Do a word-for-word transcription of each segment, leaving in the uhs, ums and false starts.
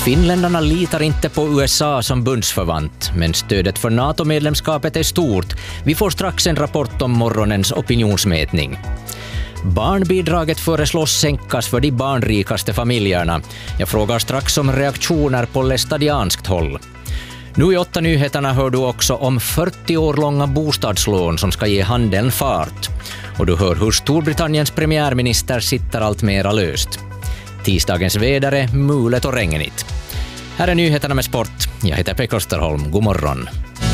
Finländarna litar inte på U S A som bundsförvant, men stödet för NATO-medlemskapet är stort. Vi får strax en rapport om morgonens opinionsmätning. Barnbidraget föreslås sänkas för de barnrikaste familjerna. Jag frågar strax om reaktioner på lästadianskt håll. Nu i åtta nyheterna hör du också om fyrtio år långa bostadslån som ska ge handeln fart. Och du hör hur Storbritanniens premiärminister sitter allt mera löst. Tisdagens väder är mulet och regnigt. Här är nyheterna med sport. Jag heter Pekka Österholm. God morgon.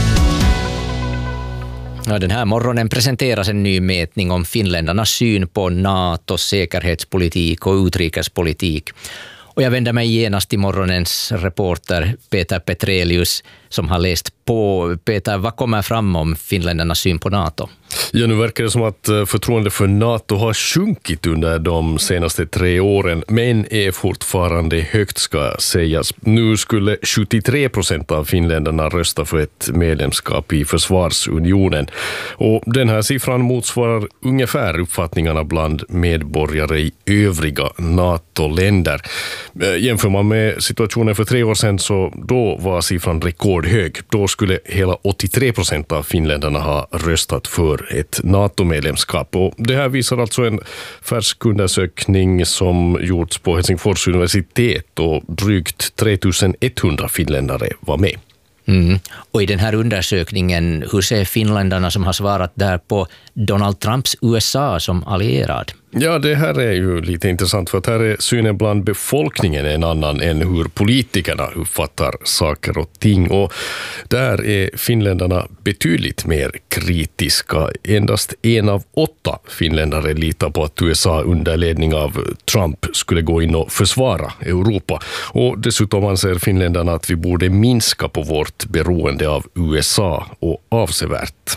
Ja, den här morgonen presenteras en ny mätning om finländarnas syn på NATO, säkerhetspolitik och utrikespolitik. Och jag vänder mig genast till morgonens reporter Peter Petrelius som har läst på. Peter, vad kommer fram om finländarnas syn på NATO? Ja, nu verkar det som att förtroende för NATO har sjunkit under de senaste tre åren, men är fortfarande högt ska sägas. Nu skulle sjuttiotre procent av finländarna rösta för ett medlemskap i försvarsunionen. Och den här siffran motsvarar ungefär uppfattningarna bland medborgare i övriga NATO-länder. Jämför man med situationen för tre år sedan så då var siffran rekordhög. Då skulle hela åttiotre procent av finländarna ha röstat för ett NATO-medlemskap. Och det här visar alltså en färsk undersökning som gjorts på Helsingfors universitet och drygt tre tusen etthundra finländare var med. Mm. Och i den här undersökningen, hur ser finländarna som har svarat där på Donald Trumps U S A som allierad? Ja, det här är ju lite intressant för att här är synen bland befolkningen en annan än hur politikerna uppfattar saker och ting. Och där är finländarna betydligt mer kritiska. Endast en av åtta finländare litar på att U S A under ledning av Trump skulle gå in och försvara Europa. Och dessutom anser finländarna att vi borde minska på vårt beroende av U S A och avsevärt.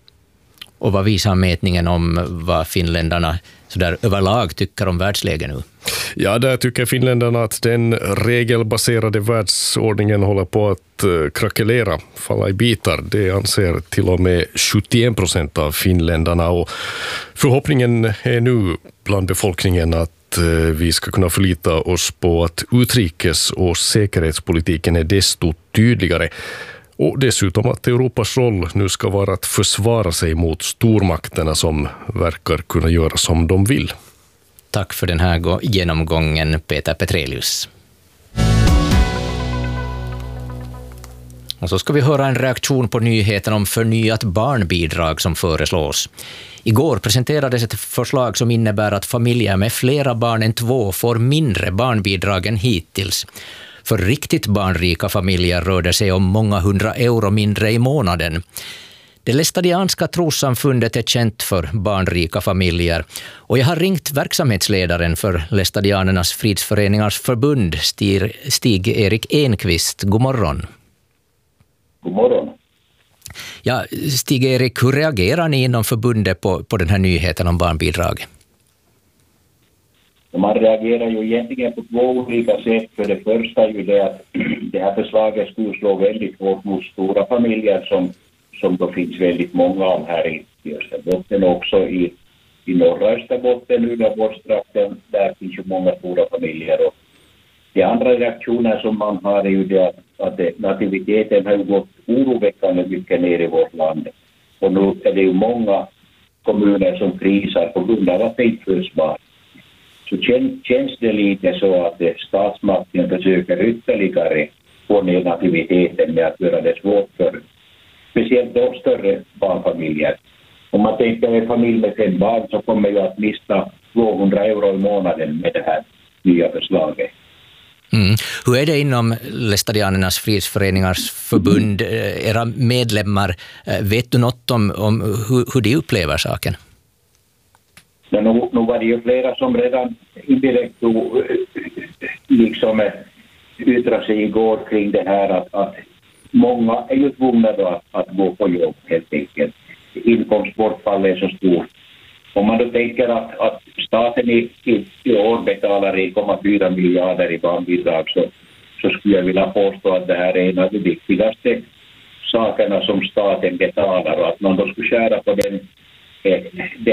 Och vad visar mätningen om vad finländarna så där överlag tycker om världsläget nu? Ja, där tycker finländarna att den regelbaserade världsordningen håller på att krackelera, falla i bitar. Det anser till och med sjuttioen procent av finländarna. Och förhoppningen är nu bland befolkningen att vi ska kunna förlita oss på att utrikes- och säkerhetspolitiken är desto tydligare. Och dessutom att Europas roll nu ska vara att försvara sig mot stormakterna som verkar kunna göra som de vill. Tack för den här genomgången, Peter Petrelius. Och så ska vi höra en reaktion på nyheten om förnyat barnbidrag som föreslås. Igår presenterades ett förslag som innebär att familjer med flera barn än två får mindre barnbidrag än hittills. För riktigt barnrika familjer rör det sig om många hundra euro mindre i månaden. Det lästadianska trossamfundet är känt för barnrika familjer. Och jag har ringt verksamhetsledaren för Lästadianernas fridsföreningars förbund, Stig-Erik Enqvist. God morgon. God morgon. Ja, Stig-Erik, hur reagerar ni inom förbundet på, på den här nyheten om barnbidrag? Man reagerar ju egentligen på två olika sätt. För det första är ju det att det här förslaget skulle slå väldigt hårt mot stora familjer som, som då finns väldigt många av här i Österbotten och också i, i norra Österbotten, Uleåborgstrakten. Där finns ju många stora familjer. Och de andra reaktioner som man har är ju det att, att det, nativiteten har gått oroväckande mycket ner i vårt land. Och nu är det ju många kommuner som krisar på grund av att det inte föds barn. Så känns det lite så att statsmakten försöker ytterligare få ner nativiteten med att göra det svårt för speciellt de större barnfamiljer. Om man tänker en familj med fem barn så kommer ju att mista tvåhundra euro i månaden med det här nya förslaget. Mm. Hur är det inom Lästadianernas fridsföreningars förbund? Era medlemmar, vet du något om, om hur, hur de upplever saken? Men nu, nu var det ju flera som redan indirekt liksom yttrade sig igår kring det här att, att många är ju tvungna att, att gå på jobb helt enkelt. Inkomstbortfallet är så stort. Om man då tänker att, att staten i, i, i år betalar en komma fyra miljarder i barnbidrag så, så skulle jag vilja påstå att det här är en av de viktigaste sakerna som staten betalar och att man då skulle skära på den, den